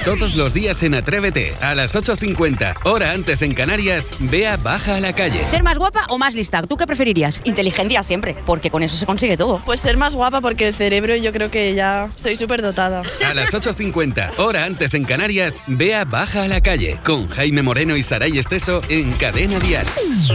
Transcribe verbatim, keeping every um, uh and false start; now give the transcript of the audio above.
Todos los días en Atrévete, a las ocho cincuenta, hora antes en Canarias, Bea baja a la calle. ¿Ser más guapa o más lista? ¿Tú qué preferirías? Inteligencia siempre, porque con eso se consigue todo. Pues ser más guapa, porque el cerebro yo creo que ya soy súper dotada. A las ocho cincuenta, hora antes en Canarias, Bea baja a la calle, con Jaime Moreno y Saray Esteso en Cadena Dial.